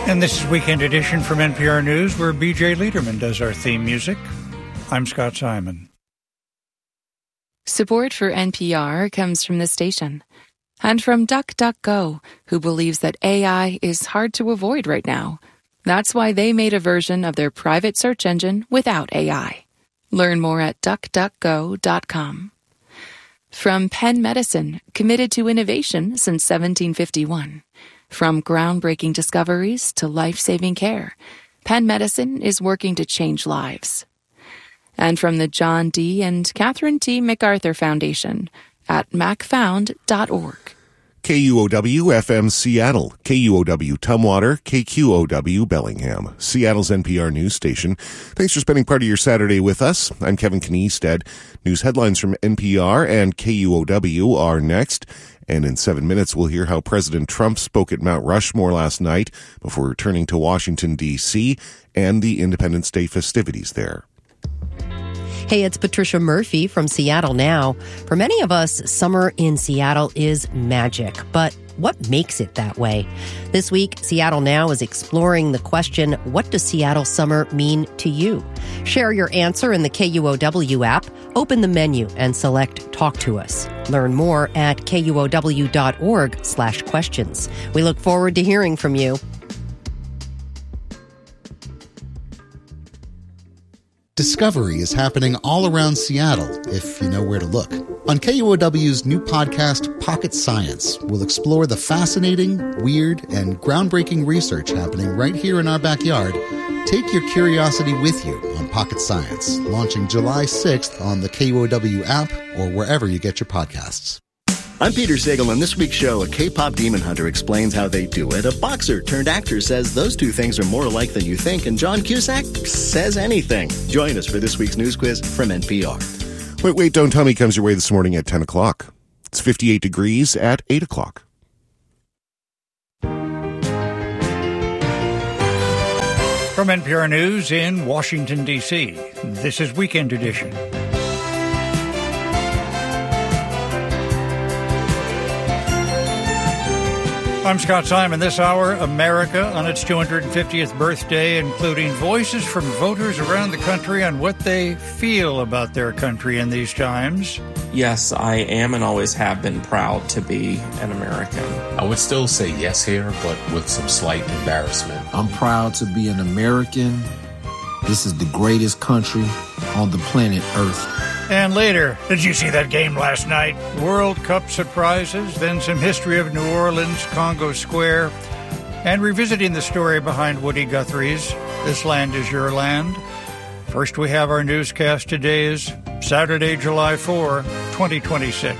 And this is Weekend Edition from NPR News, where B.J. Liederman does our theme music. I'm Scott Simon. Support for NPR comes from the station and from DuckDuckGo, who believes that AI is hard to avoid right now. That's why they made a version of their private search engine without AI. Learn more at duckduckgo.com. From Penn Medicine, committed to innovation since 1751. From groundbreaking discoveries to life-saving care, Penn Medicine is working to change lives. And from the John D. and Catherine T. MacArthur Foundation at macfound.org. KUOW-FM Seattle, KUOW Tumwater, KQOW Bellingham, Seattle's NPR news station. Thanks for spending part of your Saturday with us. I'm Kevin Kniestead. News headlines from NPR and KUOW are next. And in 7 minutes, we'll hear how President Trump spoke at Mount Rushmore last night before returning to Washington, D.C. and the Independence Day festivities there. Hey, it's Patricia Murphy from Seattle Now. For many of us, summer in Seattle is magic, but what makes it that way? This week, Seattle Now is exploring the question, what does Seattle summer mean to you? Share your answer in the KUOW app, open the menu, and select Talk to Us. Learn more at KUOW.org/questions. We look forward to hearing from you. Discovery is happening all around Seattle, if you know where to look. On KUOW's new podcast, Pocket Science, we'll explore the fascinating, weird, and groundbreaking research happening right here in our backyard. Take your curiosity with you on Pocket Science, launching July 6th on the KUOW app or wherever you get your podcasts. I'm Peter Sagal. On this week's show, a K-pop demon hunter explains how they do it. A boxer turned actor says those two things are more alike than you think. And John Cusack says anything. Join us for this week's news quiz from NPR. Wait, Don't Tell Me comes your way this morning at 10 o'clock. It's 58 degrees at 8 o'clock. From NPR News in Washington, D.C., this is Weekend Edition. I'm Scott Simon. This hour, America on its 250th birthday, including voices from voters around the country on what they feel about their country in these times. Yes, I am and always have been proud to be an American. I would still say yes here, but with some slight embarrassment. I'm proud to be an American. This is the greatest country on the planet Earth. And later, did you see that game last night? World Cup surprises, then some history of New Orleans, Congo Square, and revisiting the story behind Woody Guthrie's This Land Is Your Land. First, we have our newscast. Today is Saturday, July 4, 2026.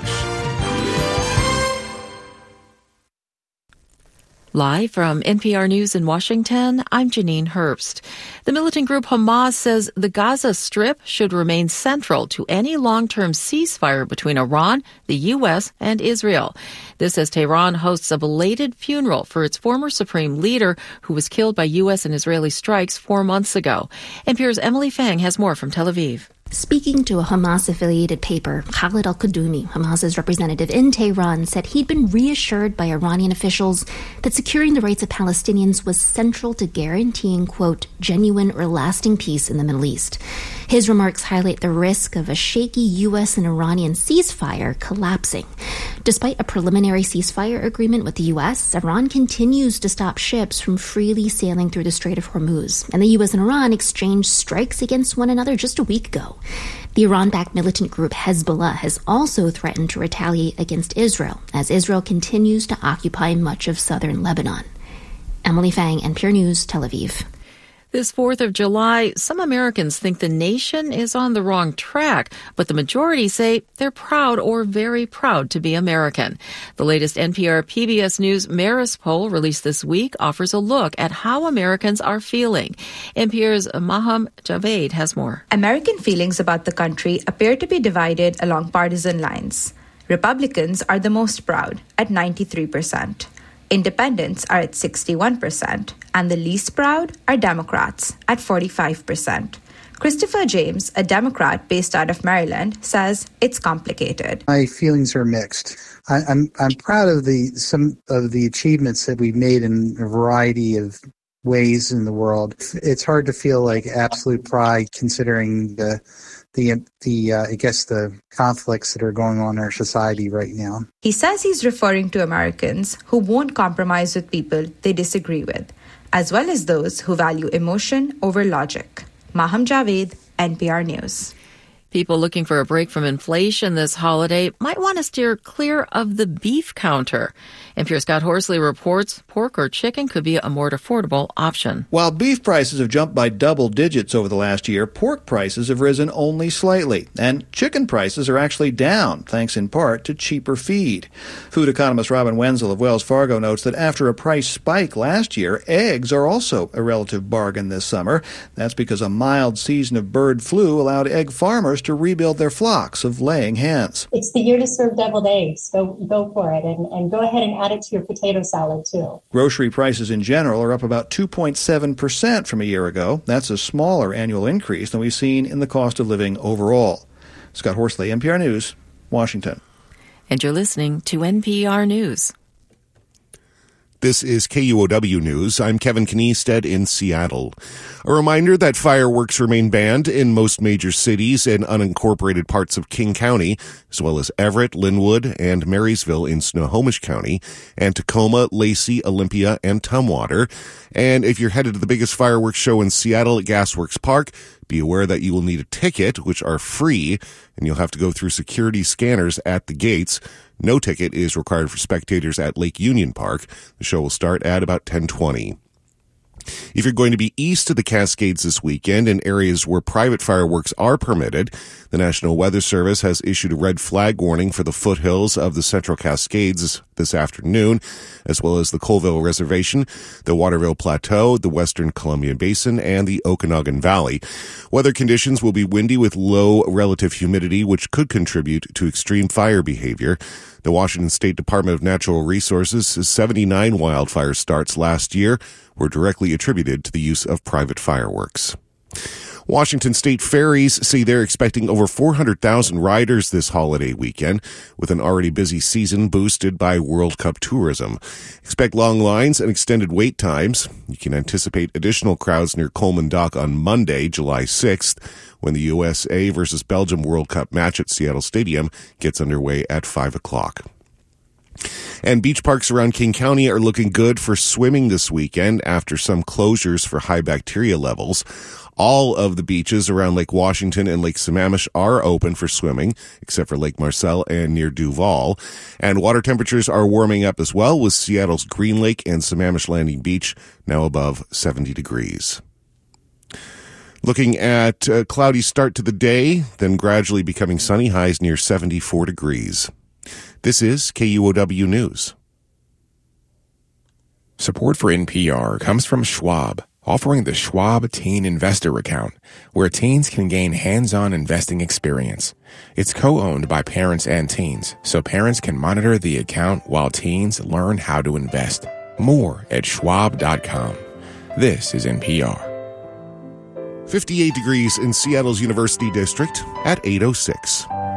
Live from NPR News in Washington, I'm Janine Herbst. The militant group Hamas says the Gaza Strip should remain central to any long-term ceasefire between Iran, the U.S., and Israel. This as Tehran hosts a belated funeral for its former supreme leader who was killed by U.S. and Israeli strikes 4 months ago. NPR's Emily Fang has more from Tel Aviv. Speaking to a Hamas-affiliated paper, Khalid al-Kadumi, Hamas's representative in Tehran, said he'd been reassured by Iranian officials that securing the rights of Palestinians was central to guaranteeing, quote, genuine or lasting peace in the Middle East. His remarks highlight the risk of a shaky U.S. and Iranian ceasefire collapsing. Despite a preliminary ceasefire agreement with the U.S., Iran continues to stop ships from freely sailing through the Strait of Hormuz, and the U.S. and Iran exchanged strikes against one another just a week ago. The Iran-backed militant group Hezbollah has also threatened to retaliate against Israel as Israel continues to occupy much of southern Lebanon. Emily Fang, NPR News, Tel Aviv. This 4th of July, some Americans think the nation is on the wrong track, but the majority say they're proud or very proud to be American. The latest NPR PBS News Marist poll released this week offers a look at how Americans are feeling. NPR's Maham Javed has more. American feelings about the country appear to be divided along partisan lines. Republicans are the most proud at 93%. Independents are at 61%, and the least proud are Democrats at 45%. Christopher James, a Democrat based out of Maryland, says it's complicated. My feelings are mixed. I'm proud of some of the achievements that we've made in a variety of ways in the world. It's hard to feel like absolute pride considering the conflicts that are going on in our society right now. He says he's referring to Americans who won't compromise with people they disagree with, as well as those who value emotion over logic. Maham Javed, NPR News. People looking for a break from inflation this holiday might want to steer clear of the beef counter. NPR's Scott Horsley reports pork or chicken could be a more affordable option. While beef prices have jumped by double digits over the last year, pork prices have risen only slightly. And chicken prices are actually down, thanks in part to cheaper feed. Food economist Robin Wenzel of Wells Fargo notes that after a price spike last year, eggs are also a relative bargain this summer. That's because a mild season of bird flu allowed egg farmers to rebuild their flocks of laying hens. It's the year to serve deviled eggs. Go for it, and go ahead and add it to your potato salad too. Grocery prices in general are up about 2.7% from a year ago. That's a smaller annual increase than we've seen in the cost of living overall. Scott Horsley, NPR News, Washington. And you're listening to NPR News. This is KUOW News. I'm Kevin Kniestead in Seattle. A reminder that fireworks remain banned in most major cities and unincorporated parts of King County, as well as Everett, Linwood, and Marysville in Snohomish County, and Tacoma, Lacey, Olympia, and Tumwater. And if you're headed to the biggest fireworks show in Seattle at Gasworks Park, be aware that you will need a ticket, which are free, and you'll have to go through security scanners at the gates. No ticket is required for spectators at Lake Union Park. The show will start at about 10:20. If you're going to be east of the Cascades this weekend in areas where private fireworks are permitted, the National Weather Service has issued a red flag warning for the foothills of the Central Cascades this afternoon, as well as the Colville Reservation, the Waterville Plateau, the Western Columbia Basin, and the Okanagan Valley. Weather conditions will be windy with low relative humidity, which could contribute to extreme fire behavior. The Washington State Department of Natural Resources says 79 wildfire starts last year were directly attributed to the use of private fireworks. Washington State Ferries say they're expecting over 400,000 riders this holiday weekend, with an already busy season boosted by World Cup tourism. Expect long lines and extended wait times. You can anticipate additional crowds near Coleman Dock on Monday, July 6th, when the USA versus Belgium World Cup match at Seattle Stadium gets underway at 5 o'clock. And beach parks around King County are looking good for swimming this weekend after some closures for high bacteria levels. All of the beaches around Lake Washington and Lake Sammamish are open for swimming, except for Lake Marcel and near Duval. And water temperatures are warming up as well, with Seattle's Green Lake and Sammamish Landing Beach now above 70 degrees. Looking at a cloudy start to the day, then gradually becoming sunny, highs near 74 degrees. This is KUOW News. Support for NPR comes from Schwab, offering the Schwab Teen Investor Account, where teens can gain hands-on investing experience. It's co-owned by parents and teens, so parents can monitor the account while teens learn how to invest. More at schwab.com. This is NPR. 58 degrees in Seattle's University District at 8:06.